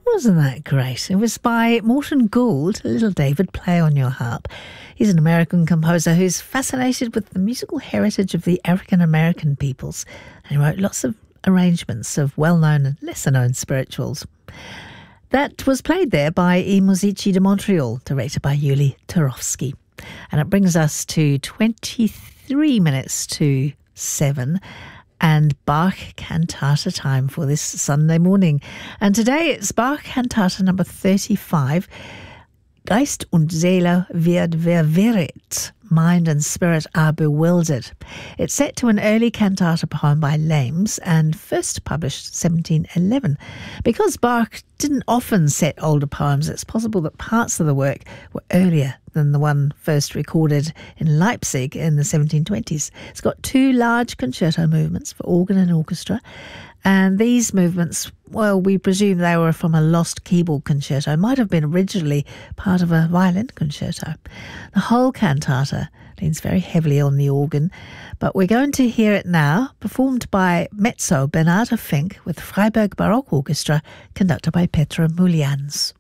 Wasn't that great? It was by Morton Gould, Little David, Play on Your Harp. He's an American composer who's fascinated with the musical heritage of the African American peoples, and he wrote lots of arrangements of well-known and lesser-known spirituals. That was played there by I Musici de Montreal, directed by Yuli Turovsky. And it brings us to 23 minutes to 7, and Bach Cantata time for this Sunday morning. And today it's Bach Cantata number 35, Geist und Seele wird verwirrt. Mind and spirit are bewildered. It's set to an early cantata poem by Lames and first published 1711. Because Bach didn't often set older poems, it's possible that parts of the work were earlier than the one first recorded in Leipzig in the 1720s. It's got 2 large concerto movements for organ and orchestra, and these movements, well, we presume they were from a lost keyboard concerto. Might have been originally part of a violin concerto. The whole cantata leans very heavily on the organ, but we're going to hear it now, performed by mezzo Bernardo Fink with Freiburg Baroque Orchestra, conducted by Petra Mulians.